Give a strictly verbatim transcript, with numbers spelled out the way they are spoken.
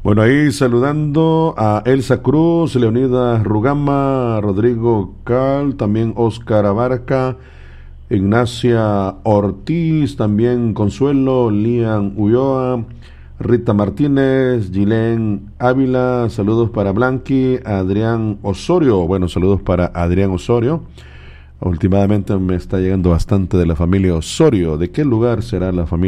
Bueno, ahí saludando a Elsa Cruz, Leonidas Rugama, Rodrigo Cal, también Oscar Abarca, Ignacia Ortiz, también Consuelo, Lian Ulloa, Rita Martínez, Gilén Ávila, saludos para Blanqui, Adrián Osorio, bueno, saludos para Adrián Osorio. Últimamente me está llegando bastante de la familia Osorio. ¿De qué lugar será la familia